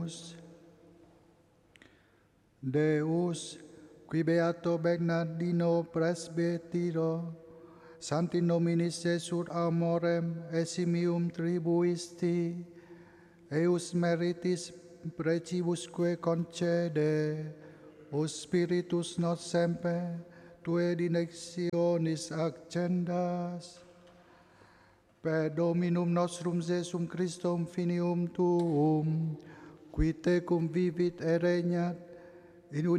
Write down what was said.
Dominus. Deus, qui beato Bernardino presbytero, Sancti nominis Jesut amorem esimium tribuisti, eus meritis precibusque concede, o Spiritus nos semper, tue directionis accendas, per Dominum nostrum Jesum Christum finium tuum, qui tecum vivit et regnat in